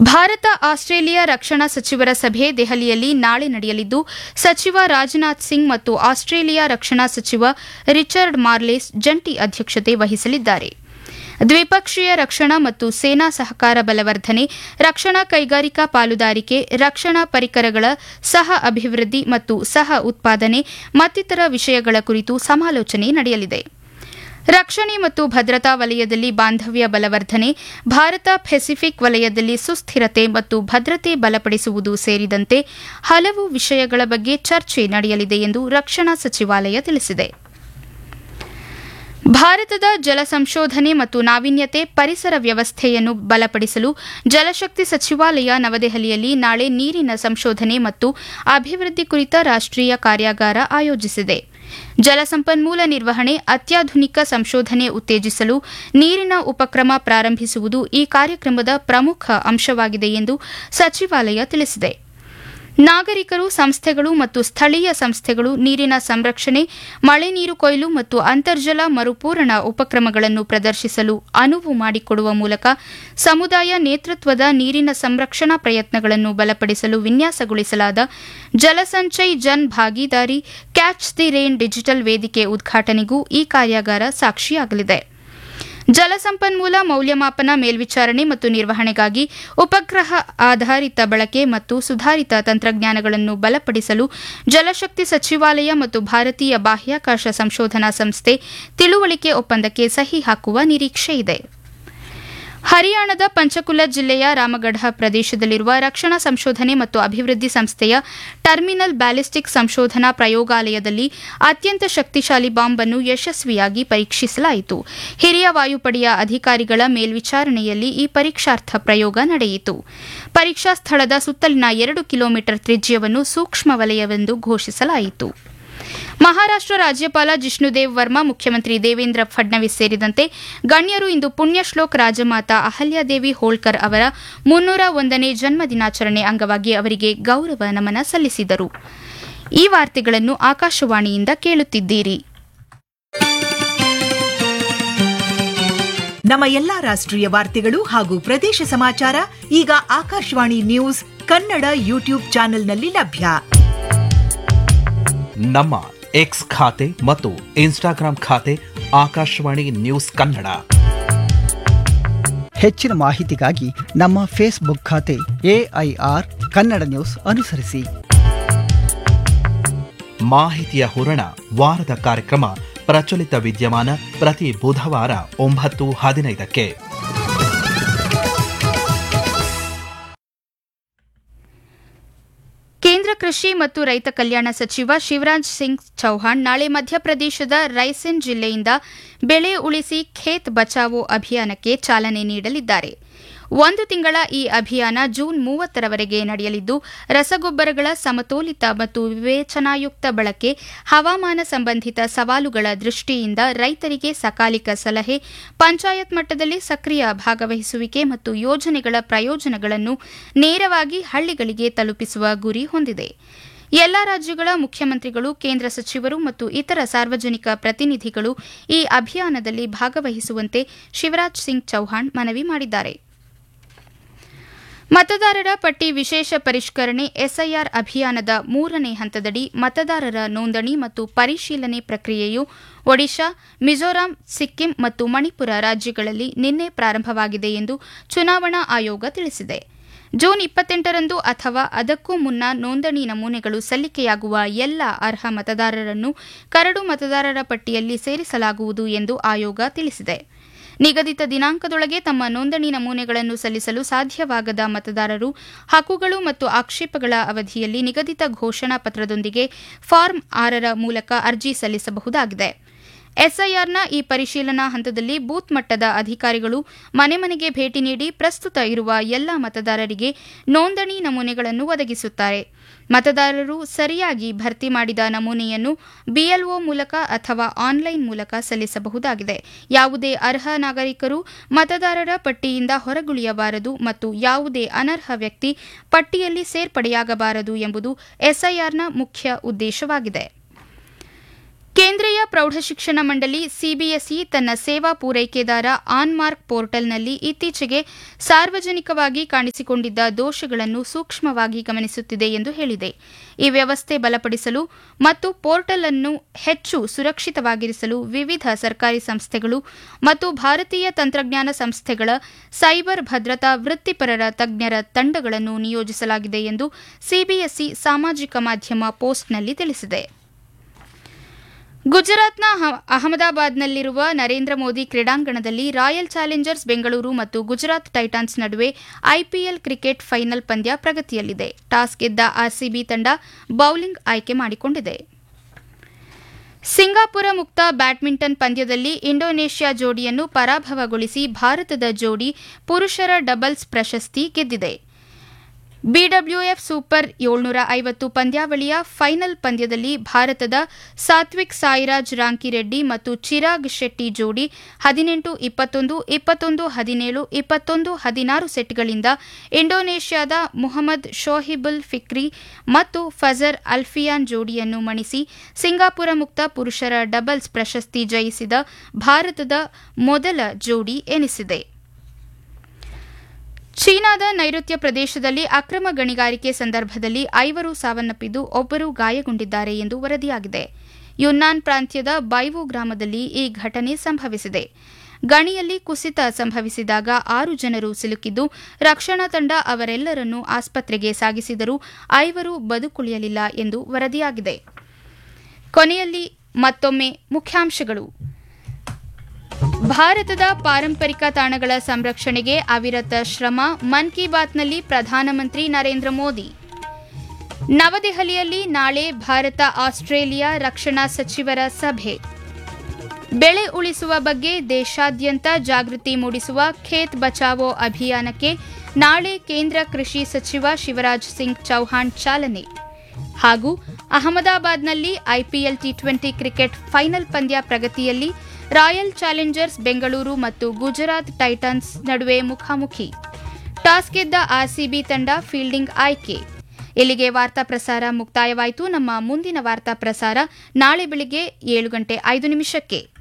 Bharat Australia ರಕ್ಷಣಾ ಸಚಿವರ ಸಭೆ ದೆಹಲಿಯಲ್ಲಿ ನಾಳೆ ನಡೆಯಲಿದ್ದು ಸಚಿವ ರಾಜನಾಥ್ ಸಿಂಗ್ ಮತ್ತು ಆಸ್ಟ್ರೇಲಿಯಾ ರಕ್ಷಣಾ ಸಚಿವ ರಿಚರ್ಡ್ ಮಾರ್ಲೆಸ್ ಜಂಟಿ ಅಧ್ಯಕ್ಷತೆ ವಹಿಸಲಿದ್ದಾರೆ. ದ್ವಿಪಕ್ಷೀಯ ರಕ್ಷಣಾ ಮತ್ತು ಸೇನಾ ಸಹಕಾರ ಬಲವರ್ಧನೆ, ರಕ್ಷಣಾ ಕೈಗಾರಿಕಾ ಪಾಲುದಾರಿಕೆ, ರಕ್ಷಣಾ ಪರಿಕರಗಳ ಸಹ ಅಭಿವೃದ್ಧಿ ಮತ್ತು ಸಹ ಉತ್ಪಾದನೆ ಮತ್ತಿತರ ವಿಷಯಗಳ ಕುರಿತು ಸಮಾಲೋಚನೆ ನಡೆಯಲಿದೆ. ರಕ್ಷಣೆ ಮತ್ತು ಭದ್ರತಾ ವಲಯದಲ್ಲಿ ಬಾಂಧವ್ಯ ಬಲವರ್ಧನೆ, ಭಾರತ ಪೆಸಿಫಿಕ್ ವಲಯದಲ್ಲಿ ಸುಸ್ಥಿರತೆ ಮತ್ತು ಭದ್ರತೆ ಬಲಪಡಿಸುವುದು ಸೇರಿದಂತೆ ಹಲವು ವಿಷಯಗಳ ಬಗ್ಗೆ ಚರ್ಚೆ ನಡೆಯಲಿದೆ ಎಂದು ರಕ್ಷಣಾ ಸಚಿವಾಲಯ ತಿಳಿಸಿದೆ. ಭಾರತದ ಜಲ ಸಂಶೋಧನೆ ಮತ್ತು ನಾವೀನ್ಯತೆ, ಪರಿಸರ ವ್ಯವಸ್ಥೆಯನ್ನು ಬಲಪಡಿಸಲು ಜಲಶಕ್ತಿ ಸಚಿವಾಲಯ ನವದೆಹಲಿಯಲ್ಲಿ ನಾಳೆ ನೀರಿನ ಸಂಶೋಧನೆ ಮತ್ತು ಅಭಿವೃದ್ಧಿ ಕುರಿತ ರಾಷ್ಟೀಯ ಕಾರ್ಯಾಗಾರ ಆಯೋಜಿಸಿದೆ. ಜಲಸಂಪನ್ಮೂಲ ನಿರ್ವಹಣೆ, ಅತ್ಯಾಧುನಿಕ ಸಂಶೋಧನೆ ಉತ್ತೇಜಿಸಲು ನೀರಿನ ಉಪಕ್ರಮ ಪ್ರಾರಂಭಿಸುವುದು ಈ ಕಾರ್ಯಕ್ರಮದ ಪ್ರಮುಖ ಅಂಶವಾಗಿದೆ ಎಂದು ಸಚಿವಾಲಯ ತಿಳಿಸಿದೆ. ನಾಗರಿಕರು, ಸಂಸ್ಥೆಗಳು ಮತ್ತು ಸ್ಥಳೀಯ ಸಂಸ್ಥೆಗಳು ನೀರಿನ ಸಂರಕ್ಷಣೆ, ಮಳೆ ನೀರು ಕೊಯ್ಲು ಮತ್ತು ಅಂತರ್ಜಲ ಮರುಪೂರಣ ಉಪಕ್ರಮಗಳನ್ನು ಪ್ರದರ್ಶಿಸಲು ಅನುವು ಮಾಡಿಕೊಡುವ ಮೂಲಕ ಸಮುದಾಯ ನೇತೃತ್ವದ ನೀರಿನ ಸಂರಕ್ಷಣಾ ಪ್ರಯತ್ನಗಳನ್ನು ಬಲಪಡಿಸಲು ವಿನ್ಯಾಸಗೊಳಿಸಲಾದ ಜಲಸಂಚಯ್ Jan Bhagidari catch the rain digital ವೇದಿಕೆ ಉದ್ಘಾಟನೆಗೂ ಈ ಕಾರ್ಯಾಗಾರ ಸಾಕ್ಷಿಯಾಗಲಿದೆ. ಜಲಸಂಪನ್ಮೂಲ ಮೌಲ್ಯಮಾಪನ, ಮೇಲ್ವಿಚಾರಣೆ ಮತ್ತು ನಿರ್ವಹಣೆಗಾಗಿ ಉಪಗ್ರಹ ಆಧಾರಿತ ಬಳಕೆ ಮತ್ತು ಸುಧಾರಿತ ತಂತ್ರಜ್ಞಾನಗಳನ್ನು ಬಲಪಡಿಸಲು ಜಲಶಕ್ತಿ ಸಚಿವಾಲಯ ಮತ್ತು ಭಾರತೀಯ ಬಾಹ್ಯಾಕಾಶ ಸಂಶೋಧನಾ ಸಂಸ್ಥೆ ತಿಳುವಳಿಕೆ ಒಪ್ಪಂದಕ್ಕೆ ಸಹಿ ಹಾಕುವ ನಿರೀಕ್ಷೆಯಿದೆ. ಹರಿಯಾಣದ ಪಂಚಕುಲ ಜಿಲ್ಲೆಯ ರಾಮಗಢ ಪ್ರದೇಶದಲ್ಲಿರುವ ರಕ್ಷಣಾ ಸಂಶೋಧನೆ ಮತ್ತು ಅಭಿವೃದ್ಧಿ ಸಂಸ್ಥೆಯ ಟರ್ಮಿನಲ್ ಬ್ಯಾಲಿಸ್ಟಿಕ್ ಸಂಶೋಧನಾ ಪ್ರಯೋಗಾಲಯದಲ್ಲಿ ಅತ್ಯಂತ ಶಕ್ತಿಶಾಲಿ ಬಾಂಬ್ ಅನ್ನು ಯಶಸ್ವಿಯಾಗಿ ಪರೀಕ್ಷಿಸಲಾಯಿತು. ಹಿರಿಯ ವಾಯುಪಡೆಯ ಅಧಿಕಾರಿಗಳ ಮೇಲ್ವಿಚಾರಣೆಯಲ್ಲಿ ಈ ಪರೀಕ್ಷಾರ್ಥ ಪ್ರಯೋಗ ನಡೆಯಿತು. ಪರೀಕ್ಷಾ ಸ್ಥಳದ ಸುತ್ತಲಿನ 2 ಕಿಲೋಮೀಟರ್ ತ್ರಿಜ್ಯವನ್ನು ಸೂಕ್ಷ್ಮ ವಲಯವೆಂದು ಘೋಷಿಸಲಾಯಿತು. ಮಹಾರಾಷ್ಟ್ರ ರಾಜ್ಯಪಾಲ ಜಿಷ್ಣುದೇವ್ ವರ್ಮಾ, ಮುಖ್ಯಮಂತ್ರಿ ದೇವೇಂದ್ರ ಫಡ್ನವೀಸ್ ಸೇರಿದಂತೆ ಗಣ್ಯರು ಇಂದು ಪುಣ್ಯಶ್ಲೋಕ್ ರಾಜಮಾತಾ ಅಹಲ್ಯಾದೇವಿ ಹೋಳ್ಕರ್ ಅವರ 301ನೇ ಜನ್ಮ ದಿನಾಚರಣೆ ಅಂಗವಾಗಿ ಅವರಿಗೆ ಗೌರವ ನಮನ ಸಲ್ಲಿಸಿದರು. ಈ ವಾರ್ತೆಗಳನ್ನು ಆಕಾಶವಾಣಿಯಿಂದ ಕೇಳುತ್ತಿದ್ದೀರಿ. ನಮ್ಮ ಎಲ್ಲಾ ರಾಷ್ಟ್ರೀಯ ವಾರ್ತೆಗಳು ಹಾಗೂ ಪ್ರದೇಶ ಸಮಾಚಾರ ಈಗ ಆಕಾಶವಾಣಿ ನ್ಯೂಸ್ ಕನ್ನಡ ಯೂಟ್ಯೂಬ್ ಚಾನೆಲ್ನಲ್ಲಿ ಲಭ್ಯ. ನಮ್ಮ ಎಕ್ಸ್ ಖಾತೆ ಮತ್ತು ಇನ್ಸ್ಟಾಗ್ರಾಂ ಖಾತೆ ಆಕಾಶವಾಣಿ ನ್ಯೂಸ್ ಕನ್ನಡ. ಹೆಚ್ಚಿನ ಮಾಹಿತಿಗಾಗಿ ನಮ್ಮ ಫೇಸ್ಬುಕ್ ಖಾತೆ AIR ಕನ್ನಡ ನ್ಯೂಸ್ ಅನುಸರಿಸಿ. ಮಾಹಿತಿಯ ಹೂರಣ, ವಾರದ ಕಾರ್ಯಕ್ರಮ ಪ್ರಚಲಿತ ವಿದ್ಯಮಾನ ಪ್ರತಿ ಬುಧವಾರ 9:15ಕ್ಕೆ. ಕೇಂದ್ರ ಕೃಷಿ ಮತ್ತು ರೈತ ಕಲ್ಯಾಣ ಸಚಿವ ಶಿವರಾಜ್ ಸಿಂಗ್ ಚೌಹಾಣ್ ನಾಳೆ ಮಧ್ಯಪ್ರದೇಶದ ರೈಸೆನ್ ಜಿಲ್ಲೆಯಿಂದ ಬೆಳೆ ಉಳಿಸಿ ಖೇತ್ ಬಚಾವೋ ಅಭಿಯಾನಕ್ಕೆ ಚಾಲನೆ ನೀಡಲಿದ್ದಾರೆ. 1 ತಿಂಗಳ ಈ ಅಭಿಯಾನ ಜೂನ್ 30ರವರೆಗೆ ನಡೆಯಲಿದ್ದು, ರಸಗೊಬ್ಬರಗಳ ಸಮತೋಲಿತ ಮತ್ತು ವಿವೇಚನಾಯುಕ್ತ ಬಳಕೆ, ಹವಾಮಾನ ಸಂಬಂಧಿತ ಸವಾಲುಗಳ ದೃಷ್ಟಿಯಿಂದ ರೈತರಿಗೆ ಸಕಾಲಿಕ ಸಲಹೆ, ಪಂಚಾಯತ್ ಮಟ್ಟದಲ್ಲಿ ಸಕ್ರಿಯ ಭಾಗವಹಿಸುವಿಕೆ ಮತ್ತು ಯೋಜನೆಗಳ ಪ್ರಯೋಜನಗಳನ್ನು ನೇರವಾಗಿ ಹಳ್ಳಿಗಳಿಗೆ ತಲುಪಿಸುವ ಗುರಿ ಹೊಂದಿದೆ. ಎಲ್ಲಾ ರಾಜ್ಯಗಳ ಮುಖ್ಯಮಂತ್ರಿಗಳು, ಕೇಂದ್ರ ಸಚಿವರು ಮತ್ತು ಇತರ ಸಾರ್ವಜನಿಕ ಪ್ರತಿನಿಧಿಗಳು ಈ ಅಭಿಯಾನದಲ್ಲಿ ಭಾಗವಹಿಸುವಂತೆ ಶಿವರಾಜ್ ಸಿಂಗ್ ಚೌಹಾಣ್ ಮನವಿ ಮಾಡಿದ್ದಾರೆ. ಮತದಾರರ ಪಟ್ಟಿ ವಿಶೇಷ ಪರಿಷ್ಕರಣೆ ಎಸ್ಐಆರ್ ಅಭಿಯಾನದ 3ನೇ ಹಂತದಡಿ ಮತದಾರರ ನೋಂದಣಿ ಮತ್ತು ಪರಿಶೀಲನೆ ಪ್ರಕ್ರಿಯೆಯು ಒಡಿಶಾ, ಮಿಜೋರಾಂ, ಸಿಕ್ಕಿಂ ಮತ್ತು ಮಣಿಪುರ ರಾಜ್ಯಗಳಲ್ಲಿ ನಿನ್ನೆ ಪ್ರಾರಂಭವಾಗಿದೆ ಎಂದು ಚುನಾವಣಾ ಆಯೋಗ ತಿಳಿಸಿದೆ. ಜೂನ್ 28ರಂದು ಅಥವಾ ಅದಕ್ಕೂ ಮುನ್ನ ನೋಂದಣಿ ನಮೂನೆಗಳು ಸಲ್ಲಿಕೆಯಾಗುವ ಎಲ್ಲ ಅರ್ಹ ಮತದಾರರನ್ನು ಕರಡು ಮತದಾರರ ಪಟ್ಟಿಯಲ್ಲಿ ಸೇರಿಸಲಾಗುವುದು ಎಂದು ಆಯೋಗ ತಿಳಿಸಿದೆ. ನಿಗದಿತ ದಿನಾಂಕದೊಳಗೆ ತಮ್ಮ ನೋಂದಣಿ ನಮೂನೆಗಳನ್ನು ಸಲ್ಲಿಸಲು ಸಾಧ್ಯವಾಗದ ಮತದಾರರು ಹಕ್ಕುಗಳು ಮತ್ತು ಆಕ್ಷೇಪಗಳ ಅವಧಿಯಲ್ಲಿ ನಿಗದಿತ ಘೋಷಣಾ ಪತ್ರದೊಂದಿಗೆ ಫಾರ್ಮ್ 6ರ ಮೂಲಕ ಅರ್ಜಿ ಸಲ್ಲಿಸಬಹುದಾಗಿದೆ. ಎಸ್ಐಆರ್ನ ಈ ಪರಿಶೀಲನಾ ಹಂತದಲ್ಲಿ ಬೂತ್ ಮಟ್ಟದ ಅಧಿಕಾರಿಗಳು ಮನೆ ಮನೆಗೆ ಭೇಟಿ ನೀಡಿ ಪ್ರಸ್ತುತ ಇರುವ ಎಲ್ಲ ಮತದಾರರಿಗೆ ನೋಂದಣಿ ನಮೂನೆಗಳನ್ನು ಒದಗಿಸುತ್ತಾರೆ. ಮತದಾರರು ಸರಿಯಾಗಿ ಭರ್ತಿ ಮಾಡಿದ ನಮೂನೆಯನ್ನು ಬಿಎಲ್ಒ ಮೂಲಕ ಅಥವಾ ಆನ್ಲೈನ್ ಮೂಲಕ ಸಲ್ಲಿಸಬಹುದಾಗಿದೆ. ಯಾವುದೇ ಅರ್ಹ ನಾಗರಿಕರು ಮತದಾರರ ಪಟ್ಟಿಯಿಂದ ಹೊರಗುಳಿಯಬಾರದು ಮತ್ತು ಯಾವುದೇ ಅನರ್ಹ ವ್ಯಕ್ತಿ ಪಟ್ಟಿಯಲ್ಲಿ ಸೇರ್ಪಡೆಯಾಗಬಾರದು ಎಂಬುದು ಎಸ್ಐಆರ್ನ ಮುಖ್ಯ ಉದ್ದೇಶವಾಗಿದೆ. ಕೇಂದ್ರೀಯ ಪ್ರೌಢಶಿಕ್ಷಣ ಮಂಡಳಿ ಸಿಬಿಎಸ್ಇ ತನ್ನ ಸೇವಾ ಪೂರೈಕೆದಾರ ಆನ್ಮಾರ್ಕ್ ಪೋರ್ಟಲ್ನಲ್ಲಿ ಇತ್ತೀಚೆಗೆ ಸಾರ್ವಜನಿಕವಾಗಿ ಕಾಣಿಸಿಕೊಂಡಿದ್ದ ದೋಷಗಳನ್ನು ಸೂಕ್ಷ್ಮವಾಗಿ ಗಮನಿಸುತ್ತಿದೆ ಎಂದು ಹೇಳಿದೆ. ಈ ವ್ಯವಸ್ಥೆ ಬಲಪಡಿಸಲು ಮತ್ತು ಪೋರ್ಟಲ್ ಅನ್ನು ಹೆಚ್ಚು ಸುರಕ್ಷಿತವಾಗಿರಿಸಲು ವಿವಿಧ ಸರ್ಕಾರಿ ಸಂಸ್ಥೆಗಳು ಮತ್ತು ಭಾರತೀಯ ತಂತ್ರಜ್ಞಾನ ಸಂಸ್ಥೆಗಳ ಸೈಬರ್ ಭದ್ರತಾ ವೃತ್ತಿಪರರ ತಜ್ಞರ ತಂಡಗಳನ್ನು ನಿಯೋಜಿಸಲಾಗಿದೆ ಎಂದು ಸಿಬಿಎಸ್ಇ ಸಾಮಾಜಿಕ ಮಾಧ್ಯಮ ಪೋಸ್ಟ್ನಲ್ಲಿ ತಿಳಿಸಿದೆ. ಗುಜರಾತ್ನ ಅಹಮದಾಬಾದ್ನಲ್ಲಿರುವ ನರೇಂದ್ರ ಮೋದಿ ಕ್ರೀಡಾಂಗಣದಲ್ಲಿ ರಾಯಲ್ ಚಾಲೆಂಜರ್ಸ್ ಬೆಂಗಳೂರು ಮತ್ತು ಗುಜರಾತ್ ಟೈಟಾನ್ಸ್ ನಡುವೆ ಐಪಿಎಲ್ ಕ್ರಿಕೆಟ್ ಫೈನಲ್ ಪಂದ್ಯ ಪ್ರಗತಿಯಲ್ಲಿದೆ. ಟಾಸ್ ಗೆದ್ದ ಆರ್ಸಿಬಿ ತಂಡ ಬೌಲಿಂಗ್ ಆಯ್ಕೆ ಮಾಡಿಕೊಂಡಿದೆ. ಸಿಂಗಾಪುರ ಮುಕ್ತ ಬ್ಯಾಡ್ಮಿಂಟನ್ ಪಂದ್ಯದಲ್ಲಿ ಇಂಡೋನೇಷ್ಯಾ ಜೋಡಿಯನ್ನು ಪರಾಭವಗೊಳಿಸಿ ಭಾರತದ ಜೋಡಿ ಪುರುಷರ ಡಬಲ್ಸ್ ಪ್ರಶಸ್ತಿ ಗೆದ್ದಿದೆ. ಬಿಡಬ್ಲ್ಯೂಎಫ್ ಸೂಪರ್ 750 ಪಂದ್ಯಾವಳಿಯ ಫೈನಲ್ ಪಂದ್ಯದಲ್ಲಿ ಭಾರತದ ಸಾತ್ವಿಕ್ ಸಾಯಿರಾಜ್ ರಾಂಕಿರೆಡ್ಡಿ ಮತ್ತು ಚಿರಾಗ್ ಶೆಟ್ಟಿ ಜೋಡಿ 18-21, 21-17, 21-16 ಸೆಟ್ಗಳಿಂದ ಇಂಡೋನೇಷ್ಯಾದ ಮುಹಮ್ಮದ್ ಶೋಹಿಬುಲ್ ಫಿಕ್ರಿ ಮತ್ತು ಫಜರ್ ಅಲ್ಫಿಯಾನ್ ಜೋಡಿಯನ್ನು ಮಣಿಸಿ ಸಿಂಗಾಪುರ ಮುಕ್ತ ಪುರುಷರ ಡಬಲ್ಸ್ ಪ್ರಶಸ್ತಿ ಜಯಿಸಿದ ಭಾರತದ ಮೊದಲ ಜೋಡಿ ಎನಿಸಿದೆ. ಚೀನಾದ ನೈಋತ್ಯ ಪ್ರದೇಶದಲ್ಲಿ ಅಕ್ರಮ ಗಣಿಗಾರಿಕೆ ಸಂದರ್ಭದಲ್ಲಿ 5 ಸಾವನ್ನಪ್ಪಿದ್ದು 1 ಗಾಯಗೊಂಡಿದ್ದಾರೆ ಎಂದು ವರದಿಯಾಗಿದೆ. ಯುನ್ನಾನ್ ಪ್ರಾಂತ್ಯದ ಬೈವು ಗ್ರಾಮದಲ್ಲಿ ಈ ಘಟನೆ ಸಂಭವಿಸಿದೆ. ಗಣಿಯಲ್ಲಿ ಕುಸಿತ ಸಂಭವಿಸಿದಾಗ 6 ಜನರು ಸಿಲುಕಿದ್ದು ರಕ್ಷಣಾ ತಂಡ ಅವರೆಲ್ಲರನ್ನೂ ಆಸ್ಪತ್ರೆಗೆ ಸಾಗಿಸಿದರೂ 5 ಬದುಕುಳಿಯಲಿಲ್ಲ ಎಂದು ವರದಿಯಾಗಿದೆ. ಕೊನೆಯಲ್ಲಿ ಮತ್ತೊಮ್ಮೆ ಮುಖ್ಯಾಂಶಗಳು. ಭಾರತದ ಪಾರಂಪರಿಕ ತಾಣಗಳ ಸಂರಕ್ಷಣೆಗೆ ಅವಿರತ ಶ್ರಮ, ಮನ್ ಕಿ ಬಾತ್ನಲ್ಲಿ ಪ್ರಧಾನಮಂತ್ರಿ ನರೇಂದ್ರ ಮೋದಿ. ನವದೆಹಲಿಯಲ್ಲಿ ನಾಳೆ ಭಾರತ ಆಸ್ಟ್ರೇಲಿಯಾ ರಕ್ಷಣಾ ಸಚಿವರ ಸಭೆ. ಬೆಳೆ ಉಳಿಸುವ ಬಗ್ಗೆ ದೇಶಾದ್ಯಂತ ಜಾಗೃತಿ ಮೂಡಿಸುವ ಖೇತ್ ಬಚಾವೋ ಅಭಿಯಾನಕ್ಕೆ ನಾಳೆ ಕೇಂದ್ರ ಕೃಷಿ ಸಚಿವ ಶಿವರಾಜ್ ಸಿಂಗ್ ಚೌಹಾಣ್ ಚಾಲನೆ. ಹಾಗೂ ಅಹಮದಾಬಾದ್ನಲ್ಲಿ ಐಪಿಎಲ್ ಟಿ20 ಕ್ರಿಕೆಟ್ ಫೈನಲ್ ಪಂದ್ಯ ಪ್ರಗತಿಯಲ್ಲಿ ರಾಯಲ್ ಚಾಲೆಂಜರ್ಸ್ ಬೆಂಗಳೂರು ಮತ್ತು ಗುಜರಾತ್ ಟೈಟನ್ಸ್ ನಡುವೆ ಮುಖಾಮುಖಿ. ಟಾಸ್ ಗೆದ್ದ ಆರ್ಸಿಬಿ ತಂಡ ಫೀಲ್ಡಿಂಗ್ ಆಯ್ಕೆ. ಇಲ್ಲಿಗೆ ವಾರ್ತಾ ಪ್ರಸಾರ ಮುಕ್ತಾಯವಾಯಿತು. ನಮ್ಮ ಮುಂದಿನ ವಾರ್ತಾ ಪ್ರಸಾರ ನಾಳೆ ಬೆಳಗ್ಗೆ 7:05